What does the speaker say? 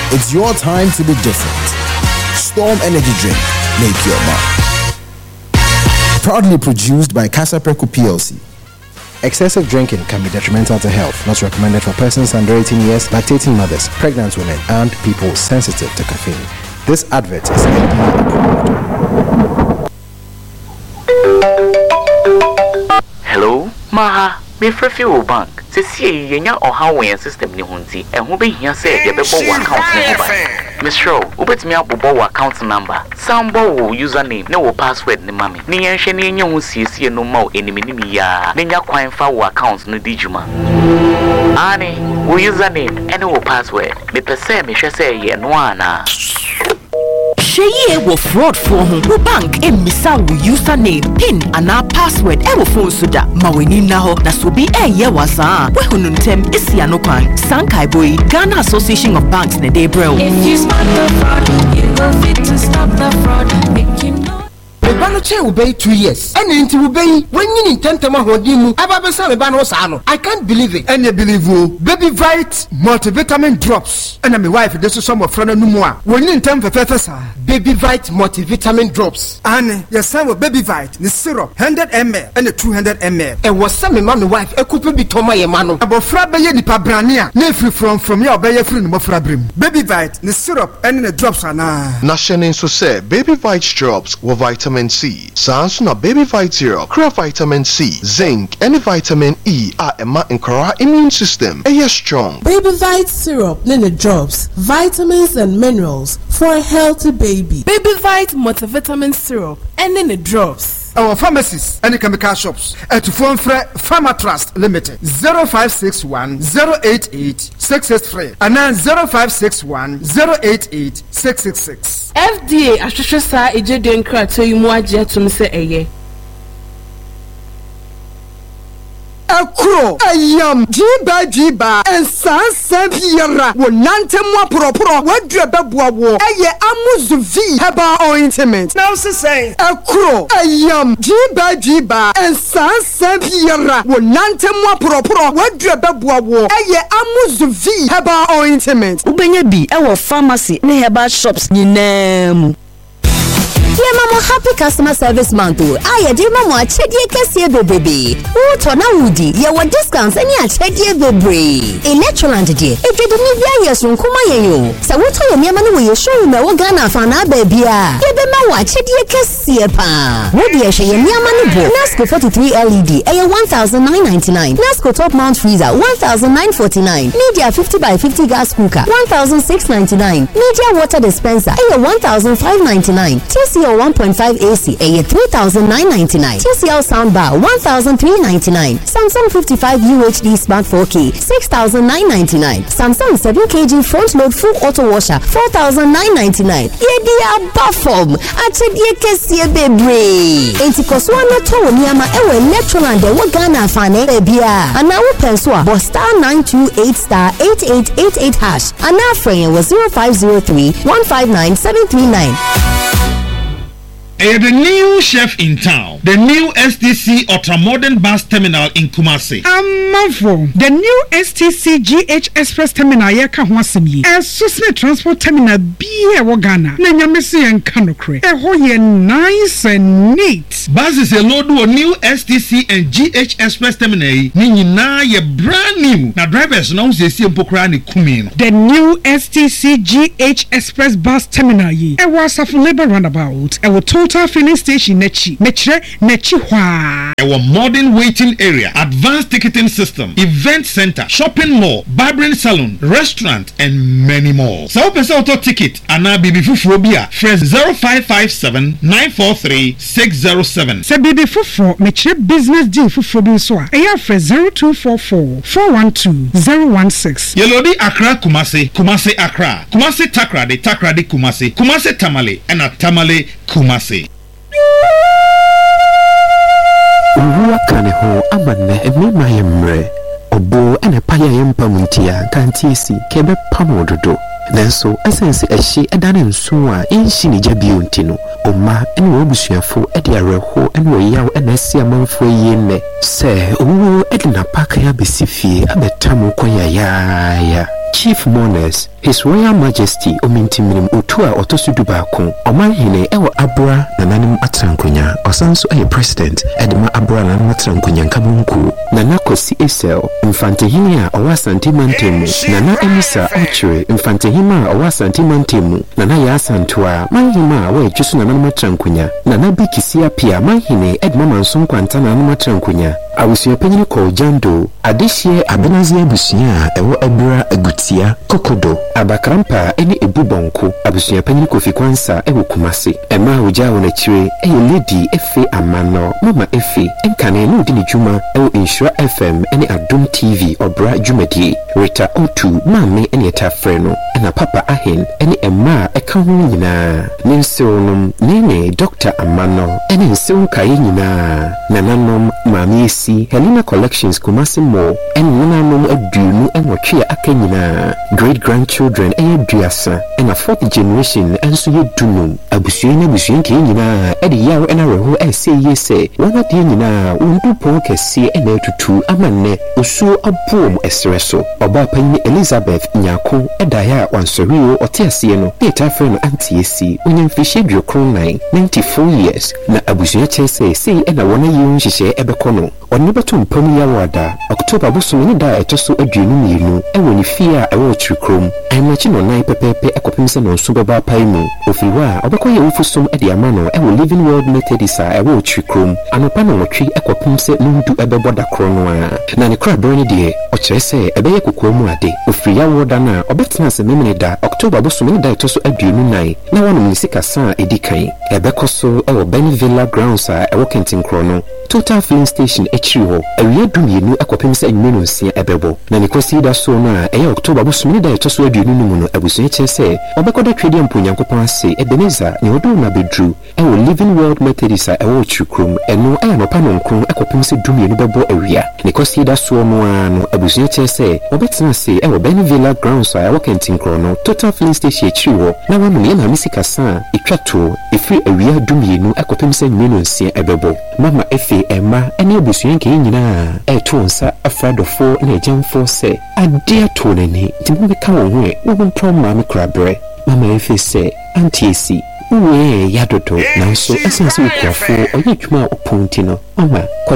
It's your time to be different. Storm Energy Drink. Make your mark. Proudly produced by Casa Preco PLC. Excessive drinking can be detrimental to health. Not recommended for persons under 18 years, lactating mothers, pregnant women, and people sensitive to caffeine. This advert is FDA approved. Hello, Maha. Me frefio bank. Se see yenya or how we system ni hunti. And who be here say the bebo account number. Miss Show, ubet me up bobo account number. Sambo username, no password ni mami. Ni yenche ni yenye hunsi no more enemy ni ya. Ninya kwa fa account no dijuma. Ani, username and no password. Me pese me say ye no ana. Sheye wo fraud for home. Wo bank e misa wo username, pin and our password e wo phone so da. Ma weni na ho na so bi e ye wasa. We hunu ntem isi anokwan. Sankai boy, Ghana Association of Banks ne dey bro. If you spot the fraud, you go fit to stop the fraud. Make you know. Bano che obey 2 years. And into obey when you intend to mahodimu. Ababesa bano sano. I can't believe it. And you believe you. Baby Vite multivitamin drops. And my wife this is some of friend no more. When you intend for professor. Baby Vite multivitamin drops. And your son with Baby Vite, the syrup 100 ml and the 200 ml. And was some man wife a couple be toma ye mano. About frabe ye di pabrania. Ne free from your bay free no frabrim. Baby Vite, the syrup and the drops are na. National so say Baby Vite drops with vitamin C. Sansuna Baby Vite Zero, Cra vitamin C, zinc, and vitamin E are a immune system. A strong. Baby Vite syrup, Nene drops, vitamins and minerals for a healthy baby. Baby Vite multivitamin syrup and Nene drops. Our pharmacies and chemical shops at phone for Pharma Trust Limited 0561 088 683 and then 0561 088 666. FDA Ashishasa Ejeden Krato Yumuaje to Mr. Eye. Akro ayam jiba and sansan biara wo nante mo propro wadre beboa wo eye amuzuvi heba ointment now say akro ayam jiba and sansan biara wo nante mo propro wadre beboa wo eye amuzuvi heba ointment ubenya bi e wo pharmacy ne herbal shops nyinam. Yeah, mama, happy customer service month. Aye, dear mama, chedie kesiye baby. Utona woody, ye wa discounts and ya chedie baby. Electroland dear, if you don't need years from kuma yo. Sa wuto ye nyamani wo show me wo Ghana fana baby a. Ye be ma wa chedie kesiye pa. Wodi ye she ye nyamani bo. Nasco 43 LED, aye 1,999. Nasco top mount freezer 1,949. Media 50 by 50 gas cooker 1,699. Media water dispenser aye 1,599. TCL 1.5 AC a 3,999. TCL soundbar 1,399. Samsung 55 UHD Smart 4K 6,999. Samsung 7kg front load full auto washer 4,999. Yedi abafom achedie kesiye bebre. Enti koswana to nyama ewe Electroland e wo Ghana fane bia. Ana wo penswa bo star 928 star 8888 hash. Ana frame was 0503 159 739. The new chef in town, the new STC Ultra-Modern Bus Terminal in Kumasi. Amafo, the new STC GH Express Terminal yeka hwasemi. Susne Transport Terminal biye wo Ghana. Na nyamesi en kanokre. Ho ye nice and neat. Buses a load of new STC and GH Express Terminal ni nyina ye brand new. Na drivers no se si empokra ni kumi no. The new STC GH Express Bus Terminal yi. Was a labor roundabout. Total filling station nechi hwa. Our modern waiting area, advanced ticketing system, event center, shopping mall, barbering salon, restaurant, and many more. So open auto ticket and now BB Fufurobia. Fresh 0557 943 607. Se BB Fufuro meche business deal Fufurobia so a. Eya fresh 0244 412 016. Yelodi Accra Kumasi, Kumasi Accra, Kumasi Takrade, Takrade Kumasi, Kumasi Tamale, and a Tamale Kumasi. Uwa kane ho amane emema yemre obo ene paya yempamuntia kantiesi kebe pamododo nanso esense ehye edane nso a enhyi ne jabio ntino oma ene wobusuafo ede areho ene oyaw ene asia manfo yenne se uwo edina paka ya besifie abetamu kwaya ya chief mourners, His Royal Majesty Omintimim Otua Otosudubako, Omanhine Ewa Abra Nananim Atrankunya, Osanso a President Edma Abra Nanatrankunya Kabunku, Nanakosi Esel, Infantehimia Owasanti Mantemu, Nana Emisa Ochre, Infantehima Owasanti Mantemu, Nana Yasantua, Mahima, where Jusuna Nanatrankunya, Nana Bikisia Pia, Mahine, Edma Manson Quantana Nanatrankunya. I was your penny called Jando, Adishie Abenazia Busia, Ewa Abra Agutia, Kokodo, Abakrampa, any Ebubonko, Abusia penny Kofi Kwansa, Ewo Kumasi, Emma Uja on a tree, a lady, Efe Amano, Mama Efe, and Kane Dini Juma, Ewo Insure FM, any Adum TV or Bra Jumedi, Rita O2, Mammy, any Tafreno, and a Papa Ahin, any Emma, a Kamunina, Ninsonum, Nene, Dr. Amano, any Son Kainina, Nananum, Mammy. Helena Collections Kumasi Mo and Nananum Adunu and Wachia Akenina, great grandchildren Ayadriasa, and a fourth generation and so you dunum. Abusuina Busuin Kinina, Eddie Yao and Arahu, I say yes, one at Yenina, Undu Ponke see and air to two, Amane, Usu Abum Esresso, Oba Penny Elizabeth Nyako, Edaya, Wansorio, or Tiasiano, Theatre friend Auntie C, Union Fishedio Crown 94 years. Na Abusuina Chase say, and I wanna use she Ebecono. Onibatum Pomia Wada, October Busumini da etoso aduonu mienu, ewo ni fia ewo chikrom. Aimachi no nai pepepe ekopimse no subaba paimu. Ofiwa obekoye ufusom edi amano ewo Living World Methodisa ewo chikrom. Anopa no wotwi ekopimse mundu ebeboda krono a. Na ne kra broni de, ochire se ebeye kokomu ade. Ofriya woda na obetena se memene da October Busumini da etoso aduonu nai. Na wanu misika sa edikan. Ebekoso ewo Benvilla Grounds a ewo Kentin krono. Total Filling Station Echiwo, a year dumienu akopimse enmenusia ebebo. Na nikosi da so na October busumini da etoso aduonu muno abusun chese. Obekoda twedi ampunyankopon ase Ebeneza ne odu na bedru. Ewo Living World Methodisa ewo chukrum eno anopa no nkron akopimse dumienu bebo awia. Nikosi da so no ano abusun chese. Obetena se ewo Benvilla Grounds a ewo Kentin krono. Total Filling Station Echiwo. Na wanu ne na misika sa etwato efri awia dumienu akopimse enmenusia ebebo. Mama Efe Emma and your busuin kina etonsa afradofo na ejamfo se ade atonani timu beka wonwe wo prom mama krabre mama Efe se antiesi we yadodo nanso esense ukwafo oyetwuma opunti no mama